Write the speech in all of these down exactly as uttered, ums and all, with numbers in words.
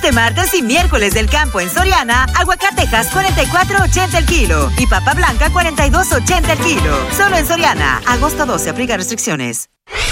Este martes y miércoles del campo en Soriana, aguacatejas cuarenta y cuatro ochenta el kilo y papa blanca cuarenta y dos ochenta el kilo. Solo en Soriana. Agosto doce, aplica restricciones.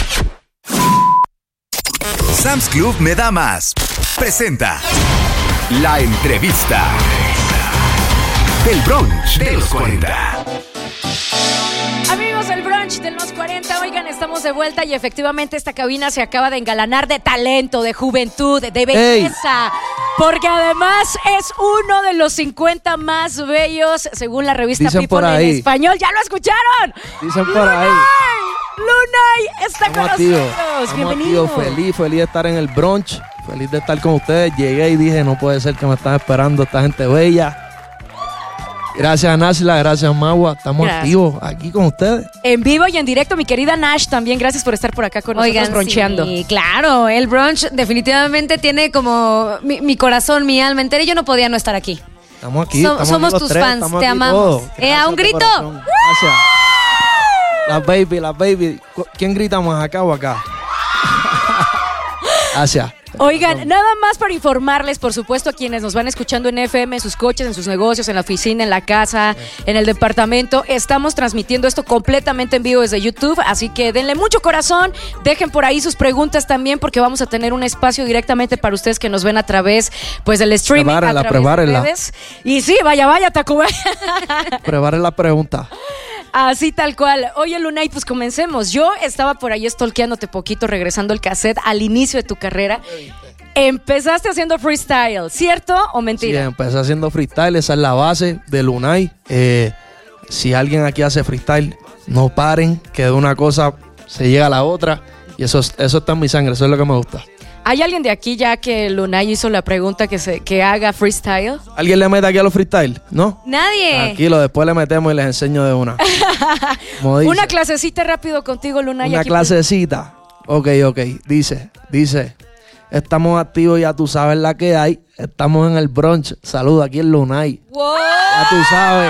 Sam's Club me da más. Presenta La Entrevista del brunch de los cuarenta. Amigos del brunch de los cuarenta, oigan, estamos de vuelta y efectivamente esta cabina se acaba de engalanar de talento, de juventud, de belleza. Ey. Porque además es uno de los cincuenta más bellos según la revista Dicen People en español. ¿Ya lo escucharon? Dicen por ahí. Lunay está con nosotros. Bienvenido. Feliz, feliz de estar en el brunch. Feliz de estar con ustedes. Llegué y dije, no puede ser que me están esperando esta gente bella. Gracias, Nashla, gracias, Magua. Estamos gracias. activos aquí con ustedes. En vivo y en directo, mi querida Nash, también gracias por estar por acá con nosotros. Oigan, broncheando. Sí, claro, el brunch definitivamente tiene como mi, mi corazón, mi alma entera. Yo no podía no estar aquí. Estamos aquí. So, estamos somos aquí tus tres, fans, te amamos. Eh, a un grito. Gracias. La baby, la baby. ¿Quién grita más, acá o acá? Gracias. Oigan, nada más para informarles, por supuesto, a quienes nos van escuchando en F M, en sus coches, en sus negocios, en la oficina, en la casa, en el departamento. Estamos transmitiendo esto completamente en vivo desde YouTube, así que denle mucho corazón, dejen por ahí sus preguntas también, porque vamos a tener un espacio directamente para ustedes que nos ven a través pues del streaming, prepárenla, a través prepárenla. de redes. Y sí, vaya, vaya, Tacubaya. Preparen la pregunta. Así tal cual. Oye, Lunay, pues comencemos. Yo estaba por ahí stalkeándote poquito, regresando el cassette al inicio de tu carrera. Empezaste haciendo freestyle, ¿cierto o mentira? Sí, empecé haciendo freestyle, esa es la base de Lunay. Eh, si alguien aquí hace freestyle, no paren, que de una cosa se llega a la otra. Y eso, eso está en mi sangre, eso es lo que me gusta. ¿Hay alguien de aquí ya que Lunay hizo la pregunta que, se, que haga freestyle? ¿Alguien le mete aquí a los freestyle? ¿No? Nadie. Tranquilo, después le metemos y les enseño de una. Una clasecita rápido contigo, Lunay. Una aquí clasecita. Ok, ok. Dice, dice. Estamos activos, ya tú sabes la que hay. Estamos en el brunch. Saluda aquí en Lunay. Wow. Ya tú sabes.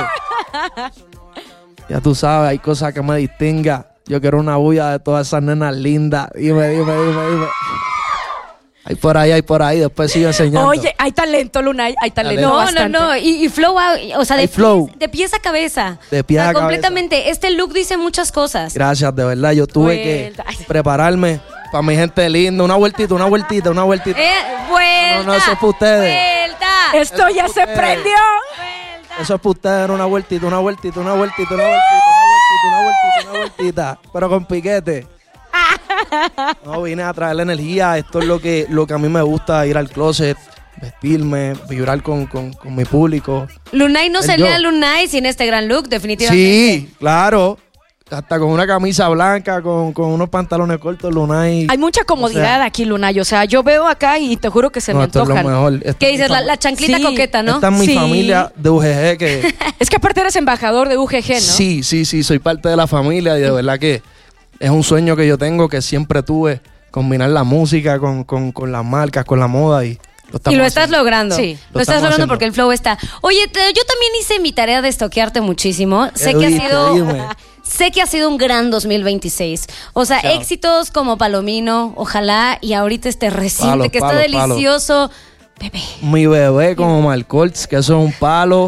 Ya tú sabes, hay cosas que me distingan. Yo quiero una bulla de todas esas nenas lindas. Dime, dime, dime, dime. Hay por ahí, hay por ahí, después sigo enseñando. Oye, hay talento, Lunay, hay talento. No, bastante. no, no, y, y flow, o sea, de, flow. Pies, de pies a cabeza. De pies o sea, a cabeza. completamente. Este look dice muchas cosas. Gracias, de verdad, yo tuve Vuelta. que prepararme para mi gente linda. Una vueltita, una vueltita, una vueltita. Eh, vuelta. No, no, eso es para ustedes. Vuelta. Esto Eso ya es se ustedes. prendió. Vuelta. Eso es para ustedes, una vueltita, una vueltita, una vueltita, una vueltita, una vueltita, una vueltita, una vueltita, pero con piquete. No, vine a traer la energía. Esto es lo que, lo que a mí me gusta, ir al closet, vestirme, vibrar con, con, con mi público. Lunay no El sería yo. Lunay sin este gran look, definitivamente. Sí, claro. Hasta con una camisa blanca, con, con unos pantalones cortos, Lunay. Hay mucha comodidad O sea, aquí, Lunay. O sea, yo veo acá y te juro que se no, me esto es lo antojan. mejor. Esta ¿Qué es dices? mi La, fam- la chanclita Sí. coqueta, ¿no? Esta es mi Sí. familia de U G G que... Es que aparte eres embajador de U G G, ¿no? Sí, sí, sí, soy parte de la familia y de verdad que es un sueño que yo tengo, que siempre tuve, combinar la música con, con, con las marcas, con la moda y lo estamos Y lo estás haciendo. logrando. Sí. Lo, Lo estás estamos logrando haciendo. porque el flow está. Oye, te- yo también hice mi tarea de estoquearte muchísimo. Sé que ha diste? sido. Dime. Sé que ha sido un gran dos mil veintiséis. O sea, Chao. éxitos como Palomino, ojalá, y ahorita este reciente Palo, que palo, está palo. delicioso. Bebé. Mi bebé como Marcolts, que eso es un palo.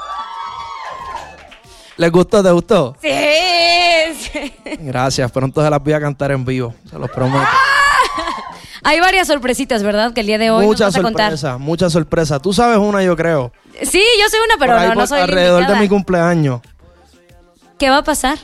¿Les gustó? ¿Te gustó? Sí, sí. Gracias, pronto se las voy a cantar en vivo, se los prometo. Hay varias sorpresitas, ¿verdad? Que el día de hoy Muchas nos vas a contar. sorpresas, muchas sorpresas. Tú sabes una, yo creo. Sí, yo soy una, pero Por ahí, no, no por soy la alrededor indicada. de mi cumpleaños. ¿Qué va a pasar?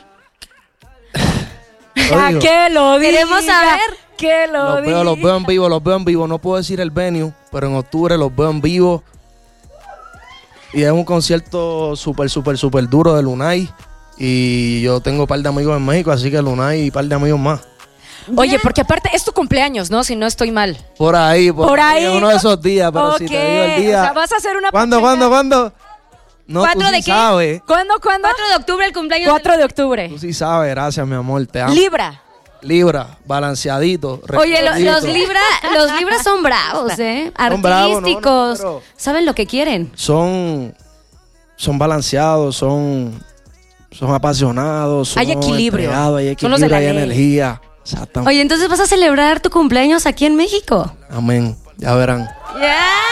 Lo ¿A digo. qué lo diga? Queremos saber. Que lo Los veo, los diga. veo en vivo, los veo en vivo. No puedo decir el venue, pero en octubre los veo en vivo. Y es un concierto súper, súper, súper duro de Lunay. Y yo tengo un par de amigos en México, así que Lunay y un par de amigos más. Oye, porque aparte es tu cumpleaños, ¿no? Si no estoy mal. Por ahí, por, Por ahí. uno de esos días, pero si Ok, te digo el día. o sea, vas a hacer una ¿Cuándo, pachanga. cuándo, cuándo? No, ¿Cuatro tú sí de qué? sabes. ¿Cuándo, cuándo? cuatro de octubre, el cumpleaños. cuatro de octubre. Tú sí sabes, gracias, mi amor, te amo. Libra. Libra, balanceadito. Oye, lo- recordito. los libra, los libras son bravos, ¿eh? Son bravos, no, no, Artísticos. pero- Saben lo que quieren. Son, son balanceados, son, son apasionados, son Hay equilibrio. entregados, hay Son los de equilibrio, la hay ley. energía. Exactamente. Oye, entonces vas a celebrar tu cumpleaños aquí en México. Amén. Ya verán. ¡Ya!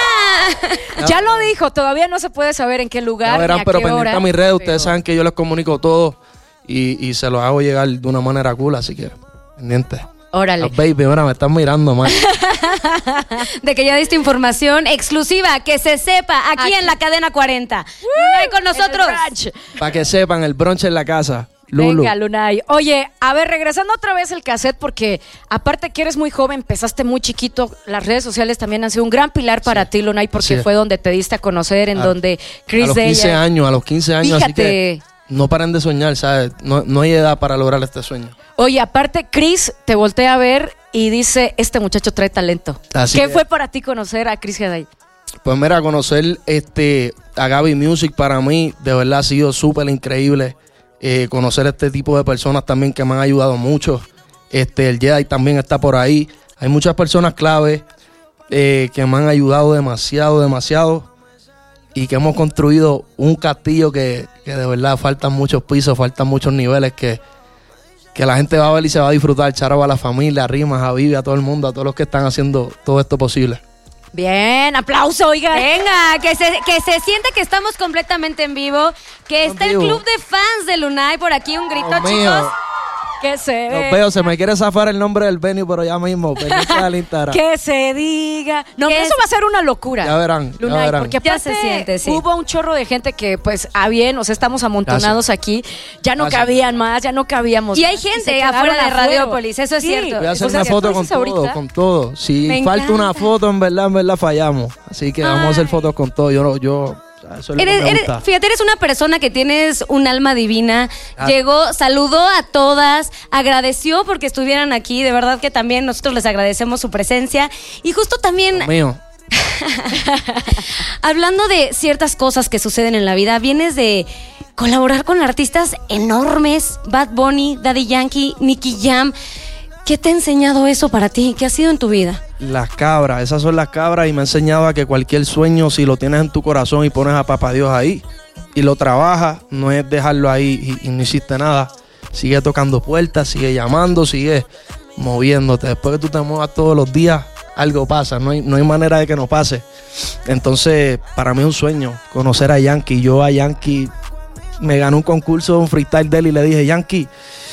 Ya lo dijo, todavía no se puede saber en qué lugar, Ya verán, ni a pero qué pendiente hora. a mis redes, pero- ustedes saben que yo les comunico todo y, y se los hago llegar de una manera cool, así que pendiente. Órale. Ah, baby, ahora me están mirando mal. De que ya diste información exclusiva, que se sepa, aquí, Aquí. en la cadena cuarenta. Lunay con nosotros. En el brunch. Para que sepan, el brunch en la casa. Lulu. Venga, Lunay. Oye, a ver, regresando otra vez el cassette, porque aparte que eres muy joven, empezaste muy chiquito, las redes sociales también han sido un gran pilar para ti, Lunay, porque Así es. fue donde te diste a conocer, en A- donde Chris a los Deya- quince años, a los quince años, así que Fíjate. no paren de soñar, ¿sabes? No, no hay edad para lograr este sueño. Oye, aparte, Chris te voltea a ver y dice, este muchacho trae talento. Así ¿Qué es. fue para ti conocer a Chris Deya? Pues mira, conocer este, a Gaby Music para mí de verdad ha sido súper increíble. Eh, conocer este tipo de personas también que me han ayudado mucho. Este, el Jedi también está por ahí. Hay muchas personas clave eh, que me han ayudado demasiado, demasiado. Y que hemos construido un castillo que, que de verdad faltan muchos pisos, faltan muchos niveles que, que la gente va a ver y se va a disfrutar. Charo a la familia, a Rimas, a Vivi, a todo el mundo, a todos los que están haciendo todo esto posible. Bien, aplauso, oiga. Venga, que se, que se siente que estamos completamente en vivo, que está el vivo. club de fans de Lunay por aquí, un grito, Dios mío. chicos. Que se Los ve. veo, se me quiere zafar el nombre del venue, pero ya mismo, pendiente al Instagram. Que se diga. No, Que pero eso es- va a ser una locura. Ya verán, ya Lunay, verán. porque Ya aparte se siente, sí. hubo un chorro de gente que, pues, a bien, o sea, estamos amontonados aquí. Ya no Gracias. cabían más, ya no cabíamos Y hay más, se gente quedaron afuera de afuera. Radiopolis, eso es cierto. Voy a hacer O sea, una que foto tú con dices todo, ahorita- con todo. Si Me falta una encanta. foto, en verdad, en verdad fallamos. Así que vamos a hacer Ay. fotos con todo. Yo, no- yo, o sea, eso es lo Eres, que me eres- gusta. fíjate, eres una persona que tienes un alma divina. Ah. Llegó, saludó a todas, agradeció porque estuvieran aquí. De verdad que también nosotros les agradecemos su presencia. Y justo también, Dios mío. hablando de ciertas cosas que suceden en la vida, vienes de colaborar con artistas enormes: Bad Bunny, Daddy Yankee, Nicky Jam. ¿Qué te ha enseñado eso para ti? ¿Qué ha sido en tu vida? Las cabras, esas son las cabras y me ha enseñado a que cualquier sueño, si lo tienes en tu corazón y pones a Papá Dios ahí y lo trabajas, no es dejarlo ahí y, y no hiciste nada. Sigue tocando puertas, sigue llamando, sigue moviéndote. Después que tú te muevas todos los días, algo pasa, no hay, no hay manera de que no pase. Entonces, para mí es un sueño conocer a Yankee. Yo a Yankee me gané un concurso, un freestyle de él y le dije, Yankee,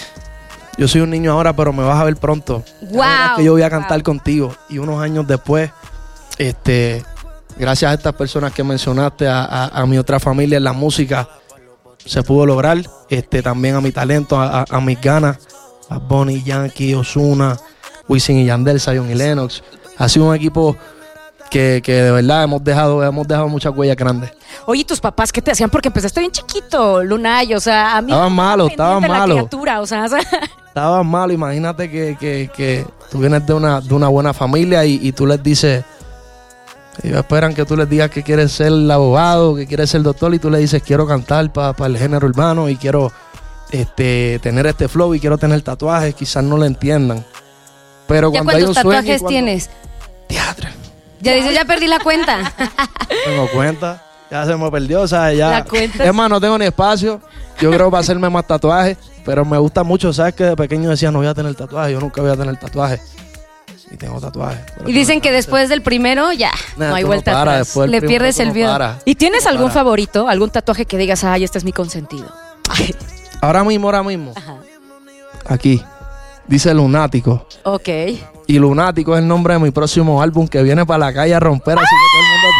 yo soy un niño ahora, pero me vas a ver pronto. Wow, La verdad es que yo voy a cantar wow. contigo. Y unos años después, este, gracias a estas personas que mencionaste, a, a- a mi otra familia en la música, se pudo lograr. Este, también a mi talento, a, a- a mis ganas, a Bonnie, Yankee, Ozuna, Wisin y Yandel, Zion y Lennox. Ha sido un equipo que, que de verdad hemos dejado, hemos dejado muchas huellas grandes. Oye, ¿tus papás qué te hacían? Porque empezaste bien chiquito, Lunay, o sea, a mí... Estaban malos, estaban pendiente la malos. criatura, o sea, Estaba malo, imagínate que, que, que tú vienes de una, de una buena familia y, y tú les dices, ellos esperan que tú les digas que quieres ser abogado, que quieres ser doctor y tú le dices quiero cantar para el género urbano y quiero este, tener este flow y quiero tener tatuajes, quizás no lo entiendan. Pero ¿Ya cuando hay cuántos un sueño y tatuajes cuando- tienes? Teatro. Ya dices, ya perdí la cuenta. Tengo cuenta, ya se me perdió, o sea, ya. La cuenta. Es más, no tengo ni espacio. Yo creo para hacerme más tatuajes, pero me gusta mucho, ¿sabes? Que de pequeño decía no voy a tener tatuajes, yo nunca voy a tener tatuajes. Y tengo tatuajes. Pero Y dicen no, que después del primero, ya. nah, no hay tú vuelta para, atrás. después del Le primero pierdes tú el no miedo. paras. ¿Y tienes No algún paras. favorito? ¿Algún tatuaje que digas, ay, este es mi consentido? Ahora mismo, ahora mismo. Ajá. Aquí. Dice Lunático. Ok. Y Lunático es el nombre de mi próximo álbum que viene para la calle a romper, así que todo el mundo...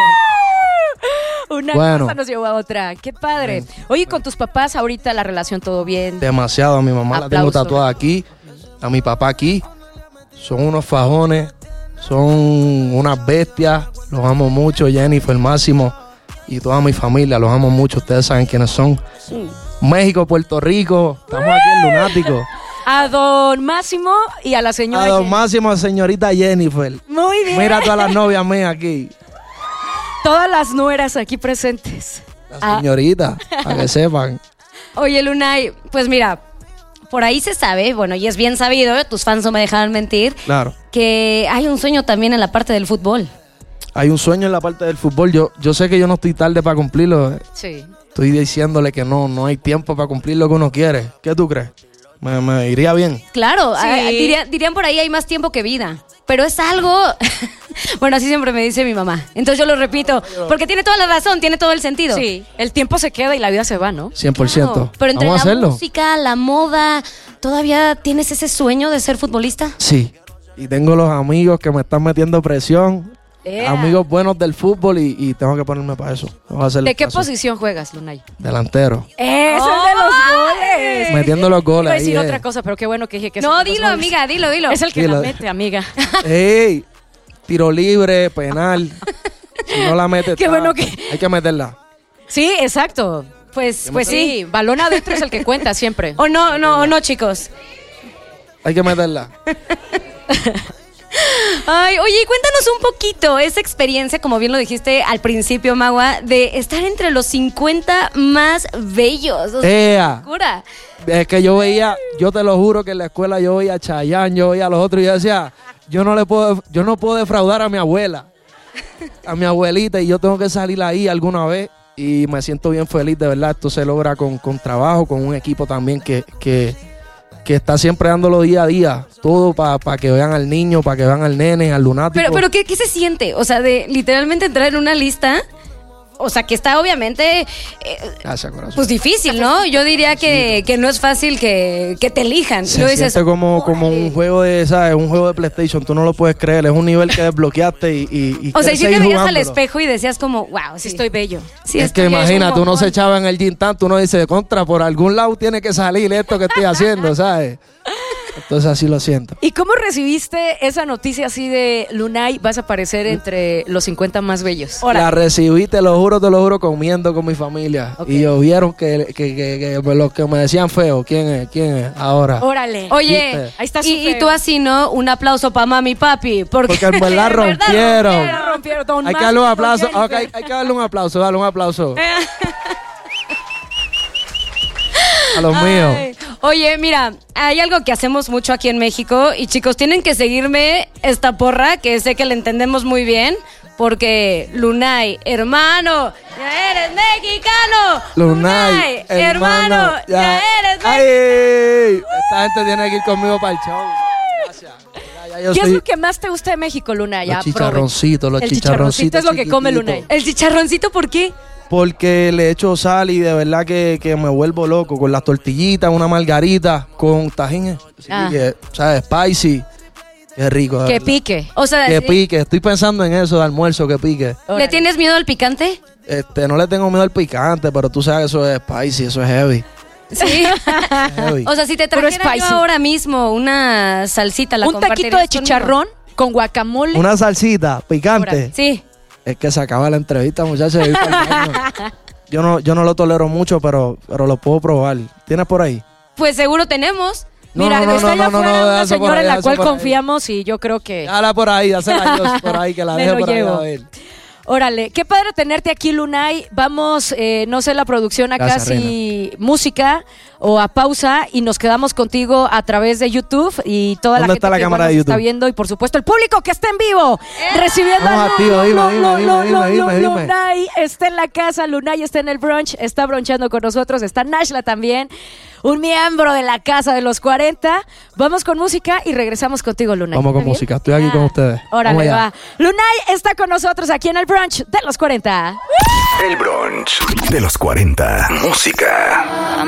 Una Bueno. cosa nos llevó a otra. Qué padre. Oye, con tus papás ahorita la relación todo bien. Demasiado. A mi mamá la tengo Aplausos. tatuada aquí. A mi papá aquí. Son unos fajones. Son unas bestias. Los amo mucho. Jennifer, Máximo y toda mi familia. Los amo mucho. Ustedes saben quiénes son. México, Puerto Rico. Estamos aquí en Lunático. A don Máximo y a la señora. A don Jenny. Máximo, señorita Jennifer. Muy bien. Mira a todas las novias mías aquí. Todas las nueras aquí presentes. Las Ah. señoritas, para que sepan. Oye, Lunay, pues mira, por ahí se sabe, bueno, y es bien sabido, tus fans no me dejaron mentir, Claro. que hay un sueño también en la parte del fútbol. Hay un sueño en la parte del fútbol. Yo, yo sé que yo no estoy tarde para cumplirlo. Sí. Estoy diciéndole que no, no hay tiempo para cumplir lo que uno quiere. ¿Qué tú crees? Me, me iría bien. Claro, Sí. ah, diría- dirían por ahí hay más tiempo que vida. Pero es algo... bueno, así siempre me dice mi mamá. Entonces yo lo repito. Porque tiene toda la razón, tiene todo el sentido. Sí, el tiempo se queda y la vida se va, ¿no? cien por ciento. Claro, pero entre Vamos a la hacerlo. música, la moda, ¿todavía tienes ese sueño de ser futbolista? Sí. Y tengo los amigos que me están metiendo presión. Ea. Amigos buenos del fútbol y, y tengo que ponerme para eso. Tengo que hacerle ¿De qué caso. posición juegas, Lunay? Delantero. ¡Ese es de los goles! Metiendo los goles Iba a ahí, decir eh. otra cosa, pero qué bueno que dije que No, son los dilo, goles. amiga, dilo, dilo. Es el que Dilo. la mete, amiga. ¡Ey! Tiro libre, penal. Si no la metes, Qué está- bueno que- hay que meterla. Sí, exacto. Pues, Pues sí, balón adentro es el que cuenta siempre. O no, no, o no, chicos. Hay que meterla. Ay, oye, cuéntanos un poquito esa experiencia, como bien lo dijiste al principio, Magua, de estar entre los cincuenta más bellos. O sea, ¡Ea! locura. Es que yo veía, yo te lo juro que en la escuela yo veía a Chayanne, yo veía a los otros y yo decía, yo no le puedo, yo no puedo defraudar a mi abuela, a mi abuelita, y yo tengo que salir ahí alguna vez y me siento bien feliz, de verdad. Esto se logra con, con trabajo, con un equipo también que, que, que está siempre dándolo día a día, todo para pa que vean al niño, para que vean al nene, al lunático. Pero, pero ¿qué, ¿qué se siente? O sea, de literalmente entrar en una lista, o sea, que está obviamente, eh, Gracias, corazón. pues difícil, ¿no? Yo diría que, que no es fácil que, que te elijan. Se Luego dices, siente como, como un juego de, ¿sabes? Un juego de PlayStation, tú no lo puedes creer, es un nivel que desbloqueaste y, y, y o sea, y quieres si te seguir veías al jugándolo. espejo y decías como, wow, sí, Sí, estoy bello. sí, es estoy- que un imagínate, uno mojón. se echaba en el gym tanto, uno dice, contra, por algún lado tiene que salir esto que estoy haciendo, ¿sabes? Entonces así lo siento. ¿Y cómo recibiste esa noticia así de Lunay? Vas a aparecer entre los cincuenta más bellos. La recibí, te lo juro, te lo juro, comiendo con mi familia. Ok. Y ellos vieron que, que, que, que los que me decían feo, ¿quién es? ¿Quién es? Ahora. Órale. Oye, ¿Viste? Ahí está su y, y feo. tú así, ¿no? Un aplauso para mami y papi. Porque, Porque en verdad rompieron. rompieron, rompieron. Don Hay que Mario, darle un don aplauso. Jennifer. Ok, hay que darle un aplauso, dale un aplauso. A los míos. Ay. Oye, mira, hay algo que hacemos mucho aquí en México y chicos, tienen que seguirme esta porra que sé que la entendemos muy bien porque Lunay, hermano, ya eres mexicano. Lunay, hermano, ya, eres mexicano. ¡Ay! Esta gente tiene que ir conmigo para el show. Gracias. Ya, ya yo ¿Qué es soy- lo que más te gusta de México, Lunay? Ya, Los chicharroncitos, los El chicharroncitos chicharroncito es lo que come chiquititos. Lunay. El chicharroncito, ¿por qué? Porque le echo sal y de verdad que, que me vuelvo loco con las tortillitas, una margarita con tajín. Sí, Ah. que, ¿sabes? Spicy. Qué rico. de Que verdad. pique. O sea, Que ¿sí? pique. Estoy pensando en eso de almuerzo, que pique. ¿Le tienes miedo al picante? Este, no le tengo miedo al picante, pero tú sabes que eso es spicy, eso es heavy. Sí. Es heavy. O sea, si te Pero trajera yo spicy. ahorita mismo una salsita, ¿la Un taquito de compartirías conmigo? chicharrón con guacamole. Una salsita picante. Sí. Es que se acaba la entrevista, muchachos. y voy pa'l baño. Yo no, yo no lo tolero mucho, pero, pero lo puedo probar. ¿Tienes por ahí? Pues seguro tenemos. No, Mira, no, no, está allá no, no, afuera no, una eso por señora ahí, en la eso cual por ahí. confiamos y yo creo que... Dala por ahí, dásela Dios por ahí, que la Me deje lo por ahí llevo. a ver. Órale, qué padre tenerte aquí, Lunay. Vamos, eh, no sé, la producción a Gracias, casi música o a pausa y nos quedamos contigo a través de YouTube y toda la ¿Dónde gente está la que cámara igual de nos está YouTube? viendo y por supuesto el público que está en vivo recibiendo Vamos, a activo, dime, Lu- dime, Lu- dime, Lu- dime, Lu- dime, Lu- dime. Lunay está en la casa, Lunay está en el brunch, está broncheando con nosotros, está Nashla también, un miembro de la casa de los cuarenta. Vamos con música y regresamos contigo, Lunay. Vamos con ¿Está bien? música, estoy aquí con ustedes. Órale, Vamos allá. va. Lunay está con nosotros aquí en el brunch de los cuarenta. El brunch de los cuarenta. Música.